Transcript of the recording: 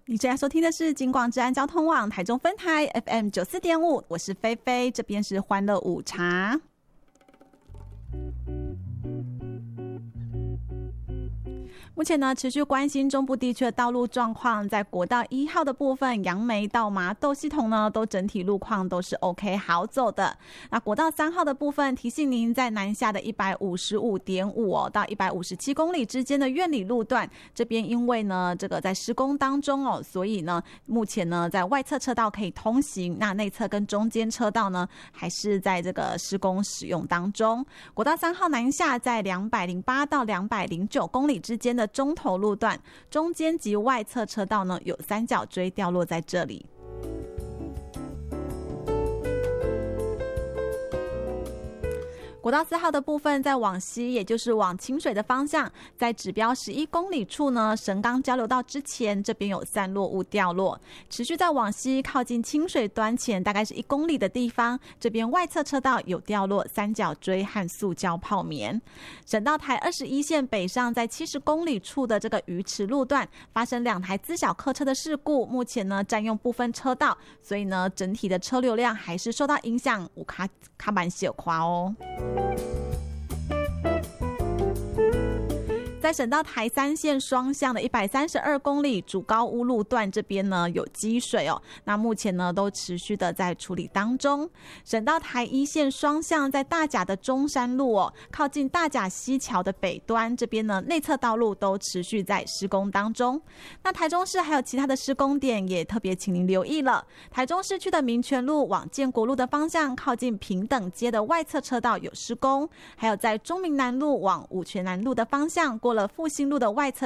你正在收听的是警广治安交通网台中分台 FM 94.5，我是菲菲，这边是欢乐午茶。目前呢，持续关心中部地区的道路状况，在国道1号的部分，杨梅到麻豆系统呢，都整体路况都是 OK 好走的。那国道3号的部分，提醒您在南下的 155.5 到157公里之间的苑里路段，这边因为呢这个在施工当中所以呢目前呢在外侧车道可以通行，那内侧跟中间车道呢还是在这个施工使用当中。国道3号南下在208到209公里之间的中头路段，中间及外侧车道呢有三角锥掉落在这里。国道4号的部分，在往西，也就是往清水的方向，在指标11公里处呢，神冈交流道之前，这边有散落物掉落，持续在往西靠近清水端前，大概是1公里的地方，这边外侧车道有掉落三角锥和塑胶泡棉。省道台21线北上，在70公里处的这个鱼池路段，发生2台自小客车的事故，目前呢占用部分车道，所以呢整体的车流量还是受到影响，有卡蛮小夸哦。在省道台3线双向的132公里主高屋路段这边呢有积水那目前呢都持续的在处理当中。省道台1线双向在大甲的中山路靠近大甲溪桥的北端这边呢内侧道路都持续在施工当中。那台中市还有其他的施工点也特别请您留意了。台中市区的民权路往建国路的方向靠近平等街的外侧车道有施工，还有在中民南路往五权南路的方向过了复兴路的外侧